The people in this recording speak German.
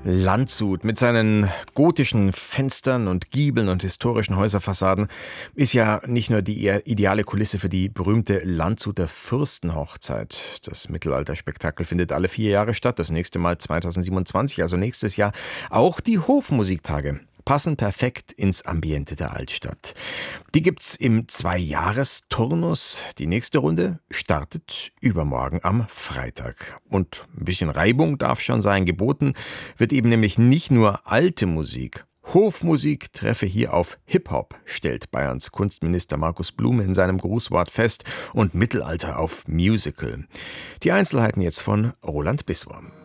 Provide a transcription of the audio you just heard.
Landshut mit seinen gotischen Fenstern und Giebeln und historischen Häuserfassaden ist ja nicht nur die ideale Kulisse für die berühmte Landshuter Fürstenhochzeit. Das Mittelalterspektakel findet alle 4 Jahre statt, das nächste Mal 2027, also nächstes Jahr. Auch die Hofmusiktage passen perfekt ins Ambiente der Altstadt. Die gibt's im 2-Jahres-Turnus. Die nächste Runde startet übermorgen am Freitag. Und ein bisschen Reibung darf schon sein. Geboten wird eben nämlich nicht nur alte Musik. Hofmusik treffe hier auf Hip-Hop, stellt Bayerns Kunstminister Markus Blume in seinem Grußwort fest, und Mittelalter auf Musical. Die Einzelheiten jetzt von Roland Biswar.